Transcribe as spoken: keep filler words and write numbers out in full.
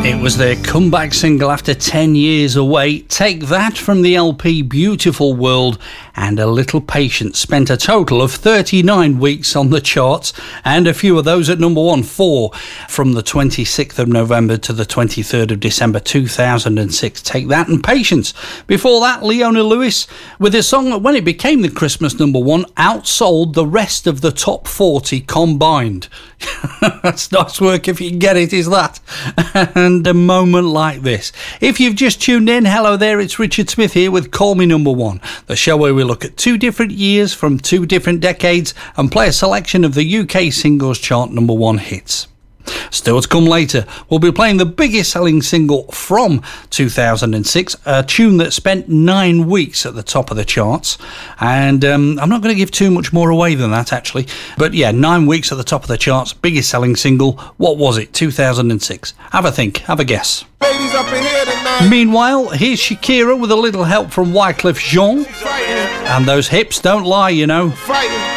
It was their comeback single after ten years away. Take That from the L P Beautiful World, and A Little Patience spent a total of thirty-nine weeks on the charts, and a few of those at number one, four from the twenty-sixth of November to the twenty-third of December two thousand six. Take That and Patience. Before that, Leona Lewis with a song that, when it became the Christmas number one, outsold the rest of the top forty combined. That's nice work if you can get it, is that? And A Moment Like This. If you've just tuned in, hello there, it's Richard Smith here with Call Me Number One, the show where we look at two different years from two different decades and play a selection of the U K singles chart number one hits. Still to come later, we'll be playing the biggest selling single from two thousand six, a tune that spent nine weeks at the top of the charts. And um, I'm not going to give too much more away than that, actually. But yeah, nine weeks at the top of the charts, biggest selling single. What was it? two thousand six. Have a think, have a guess. Ladies up in here tonight. Meanwhile, here's Shakira with a little help from Wyclef Jean. Fighting, And those hips don't lie, you know. fighting.